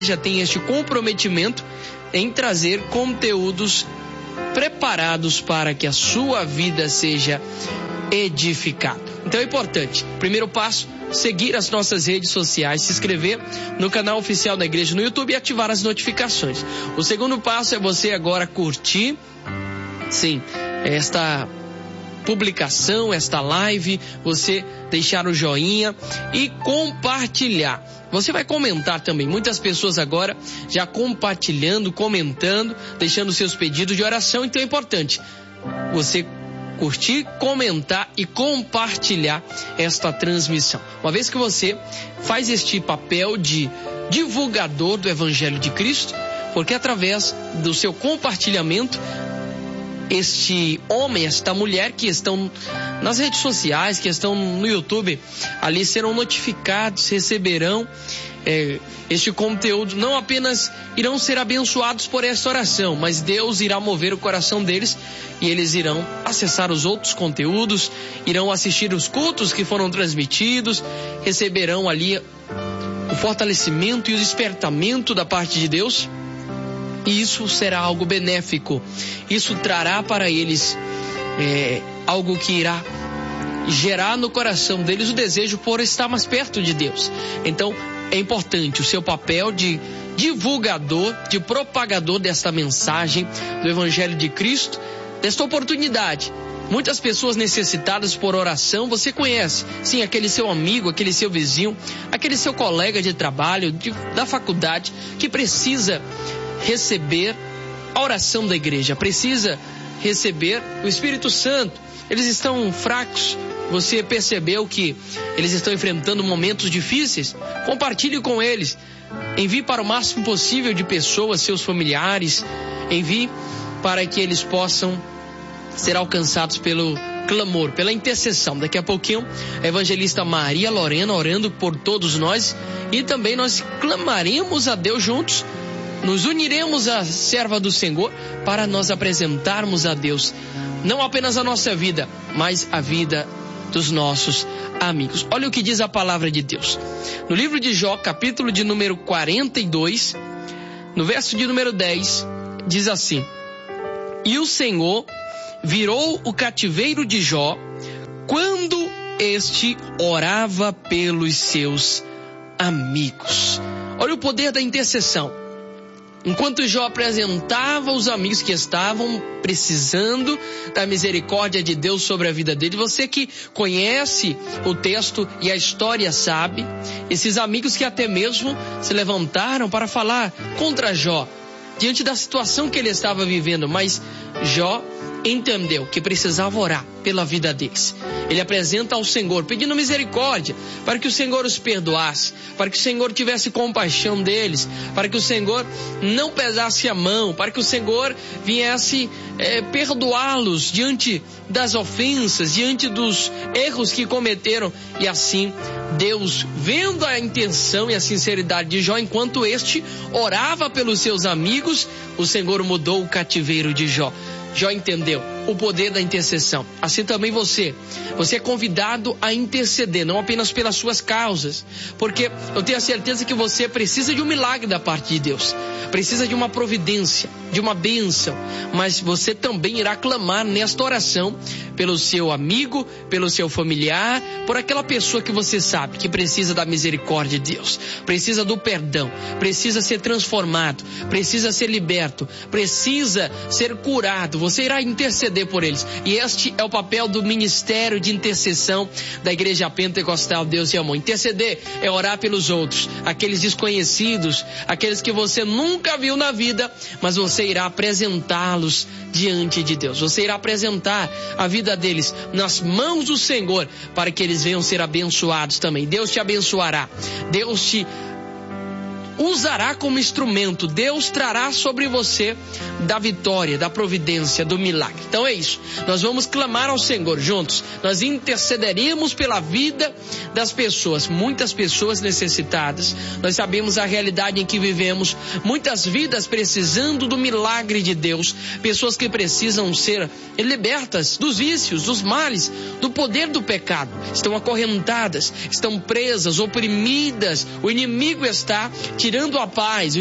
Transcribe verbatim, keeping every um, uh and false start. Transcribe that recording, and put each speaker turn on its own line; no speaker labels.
já tem este comprometimento em trazer conteúdos preparados para que a sua vida seja edificada. Então é importante, primeiro passo, seguir as nossas redes sociais, se inscrever no canal oficial da igreja no YouTube e ativar as notificações. O segundo passo é você agora curtir, sim, esta publicação, esta live, você deixar o joinha e compartilhar. Você vai comentar também. Muitas pessoas agora já compartilhando, comentando, deixando seus pedidos de oração. Então é importante você curtir, comentar e compartilhar esta transmissão. Uma vez que você faz este papel de divulgador do Evangelho de Cristo, porque através do seu compartilhamento, este homem, esta mulher que estão nas redes sociais, que estão no YouTube, ali serão notificados, receberão é, este conteúdo. Não apenas irão ser abençoados por esta oração, mas Deus irá mover o coração deles e eles irão acessar os outros conteúdos, irão assistir os cultos que foram transmitidos, receberão ali o fortalecimento e o despertamento da parte de Deus. E isso será algo benéfico. Isso trará para eles é, algo que irá gerar no coração deles o desejo por estar mais perto de Deus. Então é importante o seu papel de divulgador, de propagador desta mensagem do Evangelho de Cristo, desta oportunidade. Muitas pessoas necessitadas por oração, você conhece, sim, aquele seu amigo, aquele seu vizinho, aquele seu colega de trabalho, de, da faculdade, que precisa receber a oração da igreja, precisa receber o Espírito Santo. Eles estão fracos, você percebeu que eles estão enfrentando momentos difíceis? Compartilhe com eles, envie para o máximo possível de pessoas, seus familiares, envie para que eles possam ser alcançados pelo clamor, pela intercessão. Daqui a pouquinho, a evangelista Maria Lorena orando por todos nós e também nós clamaremos a Deus juntos. Nos uniremos à serva do Senhor para nós apresentarmos a Deus não apenas a nossa vida, mas a vida dos nossos amigos. Olha o que diz a palavra de Deus. No livro de Jó, capítulo de número quarenta e dois, no verso de número dez, diz assim: E o Senhor virou o cativeiro de Jó quando este orava pelos seus amigos. Olha o poder da intercessão. Enquanto Jó apresentava os amigos que estavam precisando da misericórdia de Deus sobre a vida dele, você que conhece o texto e a história sabe, esses amigos que até mesmo se levantaram para falar contra Jó, diante da situação que ele estava vivendo, mas Jó entendeu que precisava orar pela vida deles. Ele apresenta ao Senhor, pedindo misericórdia, para que o Senhor os perdoasse, para que o Senhor tivesse compaixão deles, para que o Senhor não pesasse a mão, para que o Senhor viesse é, perdoá-los diante das ofensas, diante dos erros que cometeram. E assim, Deus, vendo a intenção e a sinceridade de Jó, enquanto este orava pelos seus amigos, o Senhor mudou o cativeiro de Jó. Jó entendeu o poder da intercessão. Assim também você, você é convidado a interceder, não apenas pelas suas causas, porque eu tenho a certeza que você precisa de um milagre da parte de Deus, precisa de uma providência, de uma bênção, mas você também irá clamar nesta oração pelo seu amigo, pelo seu familiar, por aquela pessoa que você sabe que precisa da misericórdia de Deus, precisa do perdão, precisa ser transformado, precisa ser liberto, precisa ser curado. Você irá interceder por eles. E este é o papel do ministério de intercessão da Igreja Pentecostal Deus e Amor. Interceder é orar pelos outros, aqueles desconhecidos, aqueles que você nunca viu na vida, mas você irá apresentá-los diante de Deus. Você irá apresentar a vida deles nas mãos do Senhor, para que eles venham ser abençoados também. Deus te abençoará. Deus te usará como instrumento. Deus trará sobre você da vitória, da providência, do milagre. Então é isso. Nós vamos clamar ao Senhor juntos. Nós intercederemos pela vida das pessoas. Muitas pessoas necessitadas. Nós sabemos a realidade em que vivemos. Muitas vidas precisando do milagre de Deus. Pessoas que precisam ser libertas dos vícios, dos males, do poder do pecado. Estão acorrentadas, estão presas, oprimidas. O inimigo está tirando tirando a paz,